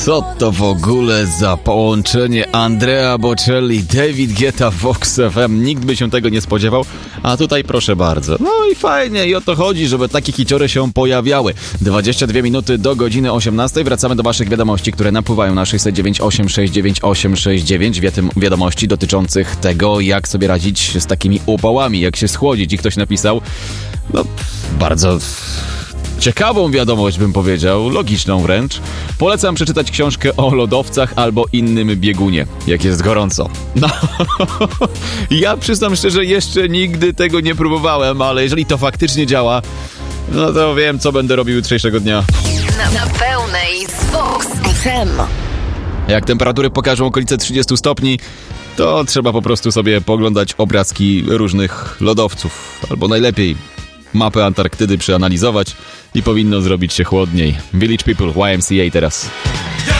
Co to w ogóle za połączenie Andrea Bocelli, David Guetta, Vox FM? Nikt by się tego nie spodziewał, a tutaj proszę bardzo. No i fajnie, i o to chodzi, żeby takie hiciory się pojawiały. 22 minuty do godziny 18. Wracamy do waszych wiadomości, które napływają na 609 869 869. Wiadomości dotyczących tego, jak sobie radzić z takimi upałami, jak się schłodzić. I ktoś napisał, no bardzo ciekawą wiadomość, bym powiedział, logiczną wręcz. Polecam przeczytać książkę o lodowcach albo innym biegunie, jak jest gorąco. No, ja przyznam szczerze, jeszcze nigdy tego nie próbowałem, ale jeżeli to faktycznie działa, no to wiem, co będę robił jutrzejszego dnia. Na pełnej z Vox FM. Jak temperatury pokażą okolice 30 stopni, to trzeba po prostu sobie pooglądać obrazki różnych lodowców, albo najlepiej mapę Antarktydy przeanalizować i powinno zrobić się chłodniej. Village People, YMCA teraz.